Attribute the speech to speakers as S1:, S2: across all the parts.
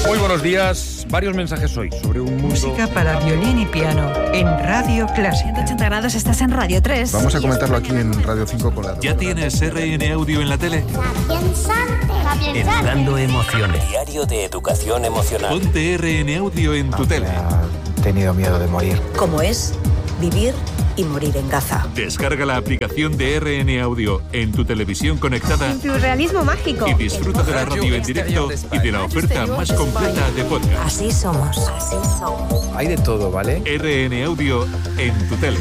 S1: Muy buenos días. Varios mensajes hoy sobre un mundo...
S2: Música para violín y piano en Radio Clásica.
S3: 180 grados, estás en Radio 3.
S1: Vamos a comentarlo aquí en Radio 5 con la...
S4: ¿Ya tienes RN Audio en la tele?
S5: Educando emociones.
S6: Diario de educación emocional.
S4: Ponte RN Audio en tu tele.
S7: He tenido miedo de morir.
S8: Como es vivir y morir en Gaza.
S4: Descarga la aplicación de RN Audio en tu televisión conectada.
S3: Tu realismo mágico.
S4: Y disfruta de la radio en directo y de la oferta más completa de podcast.
S8: Así somos. Así somos.
S7: Hay de todo, ¿vale?
S4: RN Audio en tu tele.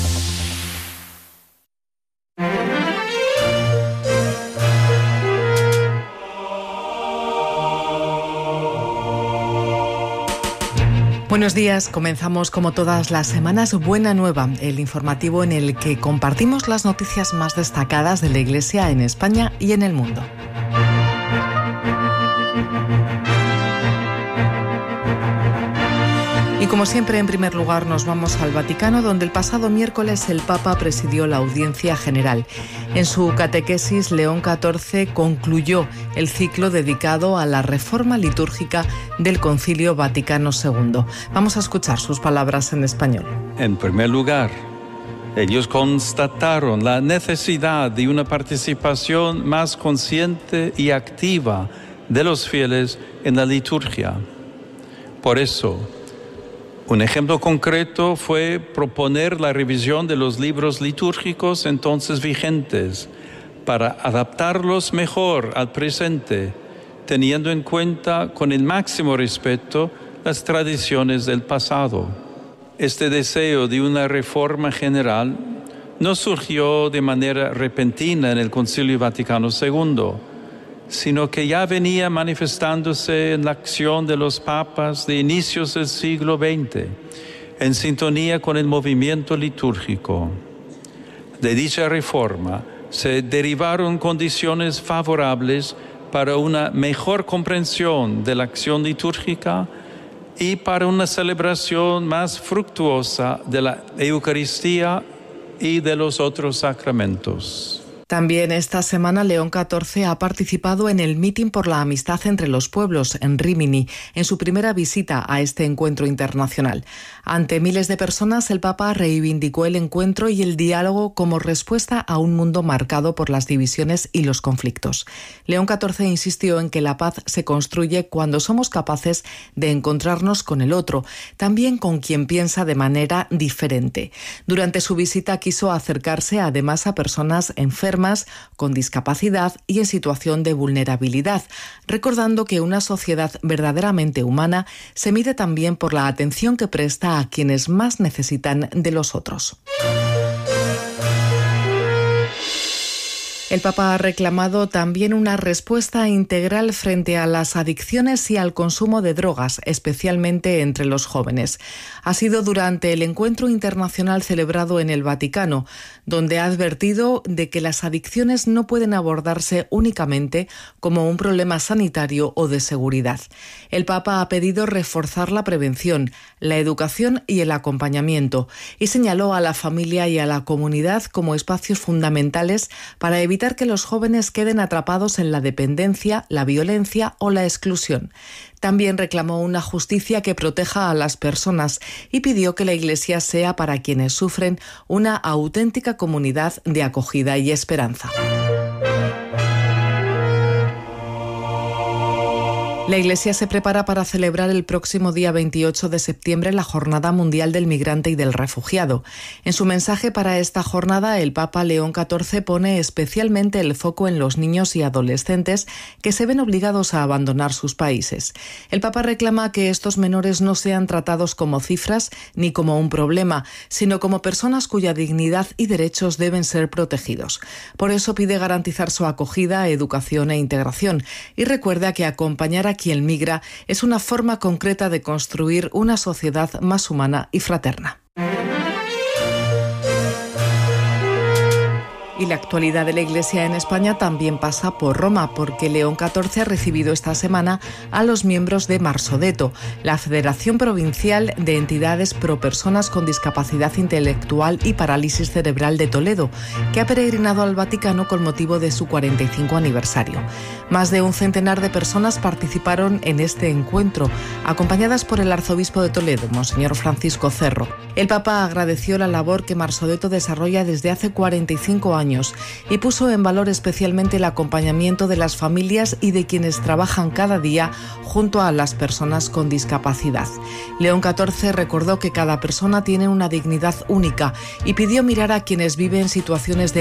S9: Buenos días, comenzamos como todas las semanas Buena Nueva, el informativo en el que compartimos las noticias más destacadas de la Iglesia en España y en el mundo. Y como siempre, en primer lugar, nos vamos al Vaticano, donde el pasado miércoles el Papa presidió la audiencia general. En su catequesis, León XIV concluyó el ciclo dedicado a la reforma litúrgica del Concilio Vaticano II. Vamos a escuchar sus palabras en español.
S10: En primer lugar, ellos constataron la necesidad de una participación más consciente y activa de los fieles en la liturgia. Por eso, un ejemplo concreto fue proponer la revisión de los libros litúrgicos entonces vigentes para adaptarlos mejor al presente, teniendo en cuenta con el máximo respeto las tradiciones del pasado. Este deseo de una reforma general no surgió de manera repentina en el Concilio Vaticano II, sino que ya venía manifestándose en la acción de los papas de inicios del siglo XX, en sintonía con el movimiento litúrgico. De dicha reforma se derivaron condiciones favorables para una mejor comprensión de la acción litúrgica y para una celebración más fructuosa de la Eucaristía y de los otros sacramentos.
S9: También esta semana León XIV ha participado en el Mitin por la Amistad entre los Pueblos en Rímini, en su primera visita a este encuentro internacional. Ante miles de personas, el Papa reivindicó el encuentro y el diálogo como respuesta a un mundo marcado por las divisiones y los conflictos. León XIV insistió en que la paz se construye cuando somos capaces de encontrarnos con el otro, también con quien piensa de manera diferente. Durante su visita quiso acercarse además a personas enfermas, con discapacidad y en situación de vulnerabilidad, recordando que una sociedad verdaderamente humana se mide también por la atención que presta a quienes más necesitan de los otros. El Papa ha reclamado también una respuesta integral frente a las adicciones y al consumo de drogas, especialmente entre los jóvenes. Ha sido durante el encuentro internacional celebrado en el Vaticano, donde ha advertido de que las adicciones no pueden abordarse únicamente como un problema sanitario o de seguridad. El Papa ha pedido reforzar la prevención, la educación y el acompañamiento, y señaló a la familia y a la comunidad como espacios fundamentales para evitar que los jóvenes queden atrapados en la dependencia, la violencia o la exclusión. También reclamó una justicia que proteja a las personas y pidió que la Iglesia sea para quienes sufren una auténtica comunidad de acogida y esperanza. La Iglesia se prepara para celebrar el próximo día 28 de septiembre la Jornada Mundial del Migrante y del Refugiado. En su mensaje para esta jornada, el Papa León XIV pone especialmente el foco en los niños y adolescentes que se ven obligados a abandonar sus países. El Papa reclama que estos menores no sean tratados como cifras ni como un problema, sino como personas cuya dignidad y derechos deben ser protegidos. Por eso pide garantizar su acogida, educación e integración y recuerda que acompañar a quien migra es una forma concreta de construir una sociedad más humana y fraterna. Y la actualidad de la Iglesia en España también pasa por Roma, porque León XIV ha recibido esta semana a los miembros de Marsodeto, la Federación Provincial de Entidades Pro Personas con Discapacidad Intelectual y Parálisis Cerebral de Toledo, que ha peregrinado al Vaticano con motivo de su 45 aniversario. Más de un centenar de personas participaron en este encuentro, acompañadas por el arzobispo de Toledo, Monseñor Francisco Cerro. El Papa agradeció la labor que Marsodeto desarrolla desde hace 45 años y puso en valor especialmente el acompañamiento de las familias y de quienes trabajan cada día junto a las personas con discapacidad. León XIV recordó que cada persona tiene una dignidad única y pidió mirar a quienes viven situaciones de